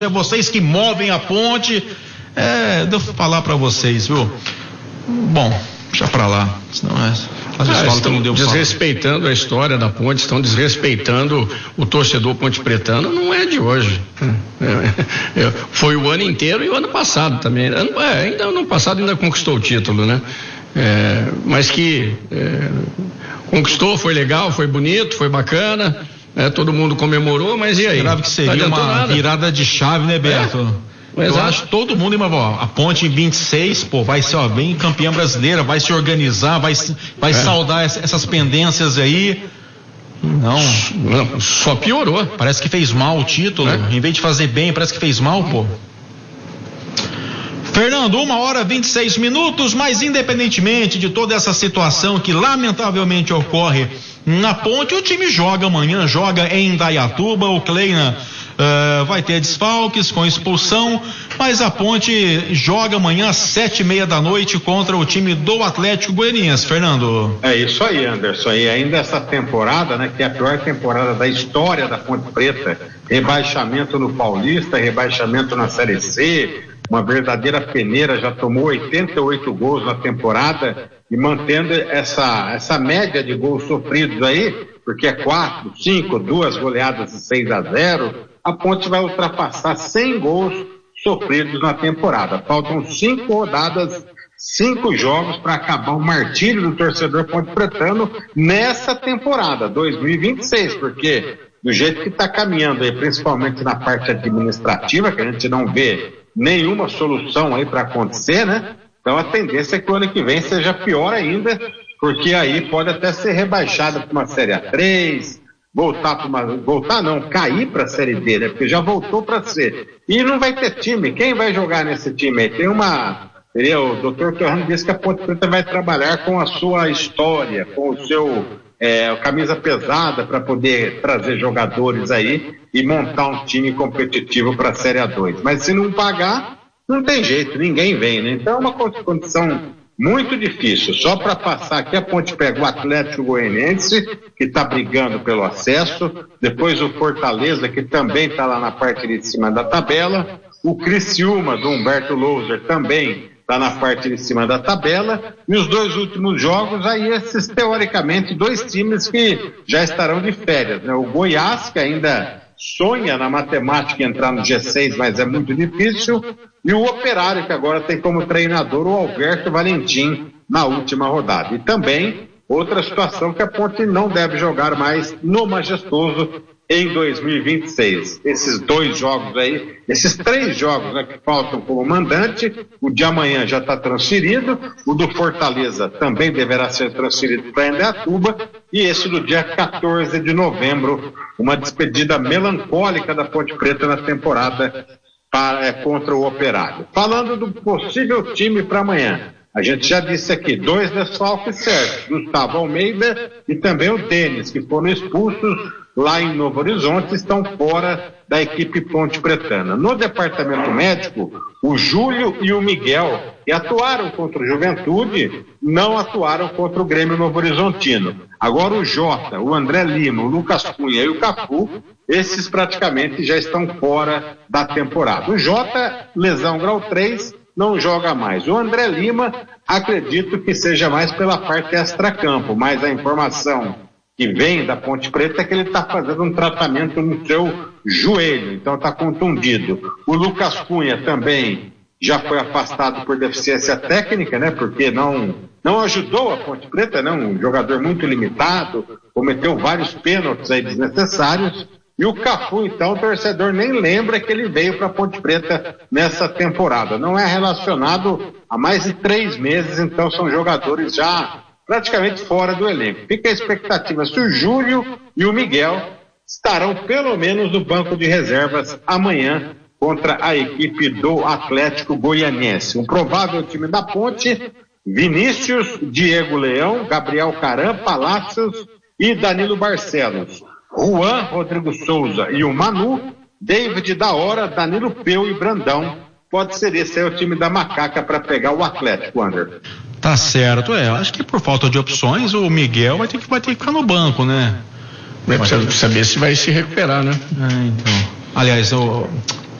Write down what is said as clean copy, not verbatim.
é vocês que movem a ponte. Devo falar para vocês, viu? Bom, deixa pra lá, senão estão desrespeitando a história da ponte, estão desrespeitando o torcedor pontepretano, não é de hoje. Foi o ano inteiro e o ano passado também. Ainda ano passado ainda conquistou o título, né? Mas que conquistou, foi legal, foi bonito, foi bacana, todo mundo comemorou, mas e aí? Esperava que seria uma virada de chave, né, Beto? Eu acho que todo mundo, a ponte em 26, vai ser, bem campeã brasileira, vai se organizar, vai saudar essas pendências aí. Não, só piorou. Parece que fez mal o título, em vez de fazer bem, parece que fez mal, pô. Fernando, 1h26, mas independentemente de toda essa situação que lamentavelmente ocorre na ponte, o time joga amanhã, joga em Indaiatuba, o Kleina vai ter desfalques com expulsão, mas a ponte joga amanhã às 7:30 da noite contra o time do Atlético Goianiense, Fernando. É isso aí, Anderson, e ainda essa temporada, né, que é a pior temporada da história da Ponte Preta, rebaixamento no Paulista, rebaixamento na Série C, uma verdadeira peneira, já tomou 88 gols na temporada e mantendo essa média de gols sofridos aí, porque é 4, 5, 2 goleadas de 6-0, a Ponte vai ultrapassar 100 gols sofridos na temporada. Faltam 5 rodadas, 5 jogos para acabar o martírio do torcedor pontepretano nessa temporada 2026, porque do jeito que está caminhando aí, principalmente na parte administrativa, que a gente não vê nenhuma solução aí para acontecer, né? Então a tendência é que o ano que vem seja pior ainda, porque aí pode até ser rebaixado para uma Série A3, cair para a Série D, né? Porque já voltou para C. E não vai ter time. Quem vai jogar nesse time aí? Tem o doutor Torrano disse que a Ponte Preta vai trabalhar com a sua história, com o seu camisa pesada para poder trazer jogadores aí e montar um time competitivo para a Série A2. Mas se não pagar, não tem jeito, ninguém vem, né? Então é uma condição muito difícil. Só para passar aqui, a Ponte pega o Atlético Goianiense, que está brigando pelo acesso, depois o Fortaleza, que também está lá na parte de cima da tabela, o Criciúma, do Humberto Louser, também está na parte de cima da tabela, e os 2 últimos jogos, aí esses teoricamente 2 times que já estarão de férias, né? O Goiás, que ainda sonha na matemática entrar no G6, mas é muito difícil, e o Operário, que agora tem como treinador o Alberto Valentim na última rodada. E também outra situação que a Ponte não deve jogar mais no Majestoso em 2026. Esses 2 jogos aí, esses 3 jogos, né, que faltam como mandante, o de amanhã já está transferido, o do Fortaleza também deverá ser transferido para Indaiatuba, e esse do dia 14 de novembro, uma despedida melancólica da Ponte Preta na temporada contra o Operário. Falando do possível time para amanhã, a gente já disse aqui, 2 desfalques certos, Gustavo Almeida e também o Denis, que foram expulsos lá em Novo Horizonte, estão fora da equipe pontepretana. No departamento médico, o Júlio e o Miguel, que atuaram contra o Juventude, não atuaram contra o Grêmio Novo Horizontino. Agora o Jota, o André Lima, o Lucas Cunha e o Cafu, esses praticamente já estão fora da temporada. O Jota, lesão grau 3, não joga mais. O André Lima, acredito que seja mais pela parte extracampo, mas a informação que vem da Ponte Preta é que ele está fazendo um tratamento no seu joelho, então está contundido. O Lucas Cunha também já foi afastado por deficiência técnica, né? Porque não ajudou a Ponte Preta, né? Um jogador muito limitado, cometeu vários pênaltis aí desnecessários. E o Cafu, então, o torcedor nem lembra que ele veio para a Ponte Preta nessa temporada. Não é relacionado há mais de 3 meses, então são jogadores já praticamente fora do elenco. Fica a expectativa se o Júlio e o Miguel estarão pelo menos no banco de reservas amanhã contra a equipe do Atlético Goianiense. Um provável time da Ponte: Vinícius, Diego Leão, Gabriel Caram, Palácios e Danilo Barcelos. Juan, Rodrigo Souza e o Manu, David da Hora, Danilo Peu e Brandão. Pode ser esse aí o time da Macaca para pegar o Atlético, Anderson. Tá certo, acho que por falta de opções o Miguel vai ter que ficar no banco, né? Vai precisar saber se vai se recuperar, né? Então. Aliás,